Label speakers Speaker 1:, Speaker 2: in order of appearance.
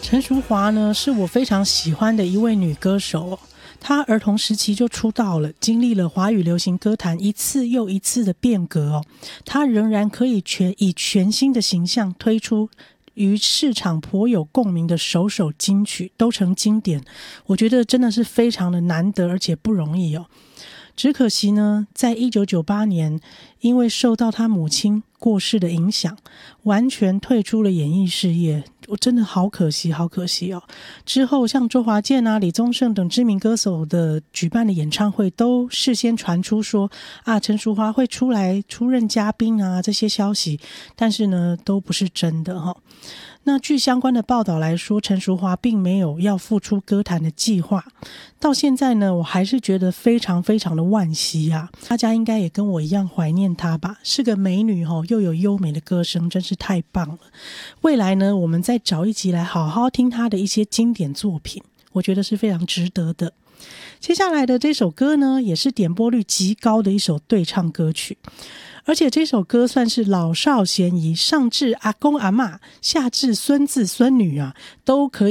Speaker 1: 陈淑桦呢，是我非常喜欢的一位女歌手哦。她儿童时期就出道了，经历了华语流行歌坛一次又一次的变革哦，她仍然可以以全新的形象推出与市场颇有共鸣的首首金曲，都成经典。我觉得真的是非常的难得，而且不容易哦。只可惜呢，在1998年，因为受到他母亲过世的影响，完全退出了演艺事业。我真的好可惜，好可惜哦。之后，像周华健啊、李宗盛等知名歌手的举办的演唱会，都事先传出说陈淑桦会出来出任嘉宾啊，这些消息，但是呢，都不是真的哈。那据相关的报道来说，陈淑桦并没有要复出歌坛的计划。到现在呢，我还是觉得非常非常的惋惜啊！大家应该也跟我一样怀念她吧？是个美女又有优美的歌声，真是太棒了。未来呢，我们再找一集来好好听她的一些经典作品，我觉得是非常值得的。接下来的这首歌呢，也是点播率极高的一首对唱歌曲。而且这首歌算是老少咸宜，上至阿公阿嬷，下至孙子孙女啊，都可以